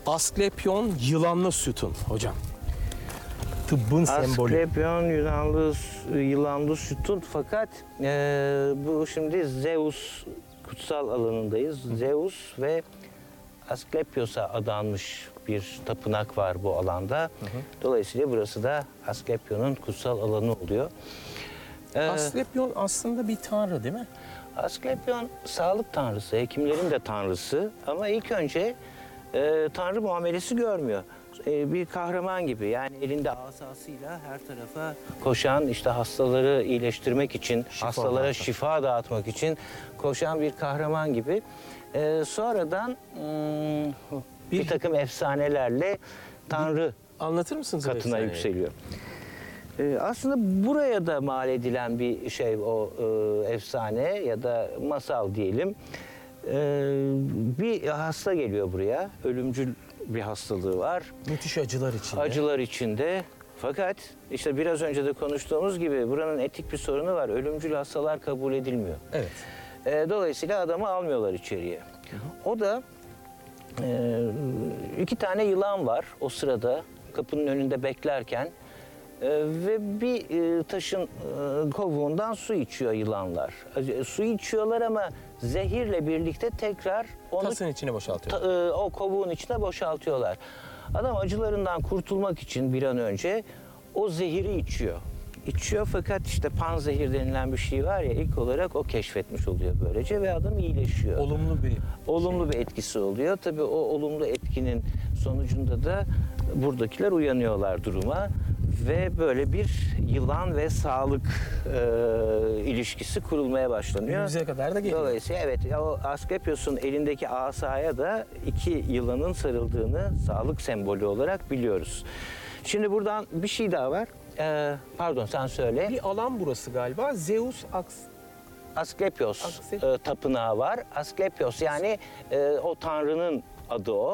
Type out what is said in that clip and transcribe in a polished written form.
Asklepion yılanlı sütun hocam. Tıbbın sembolü. Asklepion yılanlı sütun, fakat bu şimdi Zeus kutsal alanındayız. Zeus ve Asklepios'a adanmış bir tapınak var bu alanda. Dolayısıyla burası da Asklepion'un kutsal alanı oluyor. Asklepion aslında bir tanrı değil mi? Asklepion sağlık tanrısı, hekimlerin de tanrısı, ama ilk önce tanrı muamelesi görmüyor. Bir kahraman gibi, yani elinde asasıyla her tarafa koşan, işte hastaları iyileştirmek için, hastalara şifa dağıtmak için koşan bir kahraman gibi. Sonradan bir takım efsanelerle tanrı Anlatır mısınız katına efsaneyi? yükseliyor. Aslında buraya da mal edilen bir şey, o efsane ya da masal diyelim. Bir hasta geliyor buraya, ölümcül bir hastalığı var. Müthiş acılar içinde. Acılar içinde. Fakat işte biraz önce de konuştuğumuz gibi buranın etik bir sorunu var. Ölümcül hastalar kabul edilmiyor. Evet. Dolayısıyla adamı almıyorlar içeriye. O da iki tane yılan var o sırada kapının önünde beklerken. Ve bir taşın kovuğundan su içiyor yılanlar. Su içiyorlar ama zehirle birlikte tekrar onu Tasın içine boşaltıyor. o kovuğun içine boşaltıyorlar. Adam acılarından kurtulmak için bir an önce o zehiri içiyor. İçiyor, fakat işte panzehir denilen bir şey var ya, ilk olarak o keşfetmiş oluyor böylece ve adam iyileşiyor. Olumlu bir etkisi oluyor. Tabii o olumlu etkinin sonucunda da buradakiler uyanıyorlar duruma ve böyle bir yılan ve sağlık ilişkisi kurulmaya başlanıyor. Günümüze kadar da geliyor. Dolayısıyla evet, o Asklepios'un elindeki asaya da iki yılanın sarıldığını sağlık sembolü olarak biliyoruz. Şimdi buradan bir şey daha var. Pardon, sen söyle. Bir alan burası galiba. Zeus Asklepios tapınağı var. Asklepios, yani o tanrının adı o.